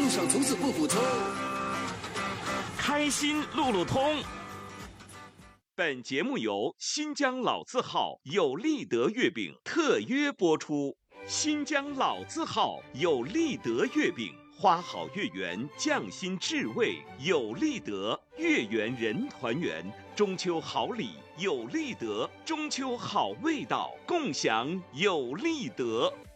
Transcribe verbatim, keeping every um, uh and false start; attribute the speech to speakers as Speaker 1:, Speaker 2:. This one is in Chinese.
Speaker 1: 路上从此不普通。
Speaker 2: 开心路路通。本节目由新疆老字号有利德月饼特约播出。新疆老字号有利德月饼，花好月圆，匠心至味，有利德，月圆人团圆，中秋好礼有利德，中秋好味道，共享有利德。